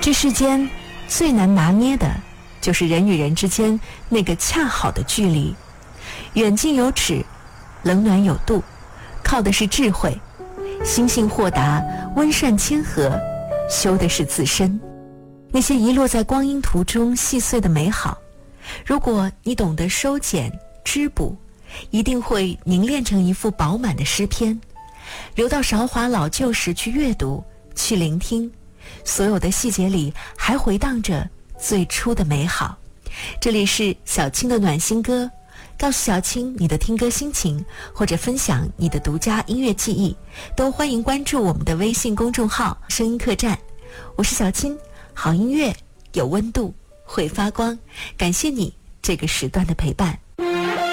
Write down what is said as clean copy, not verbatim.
这世间最难拿捏的就是人与人之间那个恰好的距离，远近有尺，冷暖有度，靠的是智慧，心性豁达，温善谦和，修的是自身。那些遗落在光阴途中细碎的美好，如果你懂得收减织补，一定会凝练成一幅饱满的诗篇，留到韶华老旧时去阅读，去聆听，所有的细节里还回荡着最初的美好。这里是小青的暖心歌，告诉小青你的听歌心情，或者分享你的独家音乐记忆，都欢迎关注我们的微信公众号声音客栈。我是小青，好音乐有温度，会发光，感谢你这个时段的陪伴。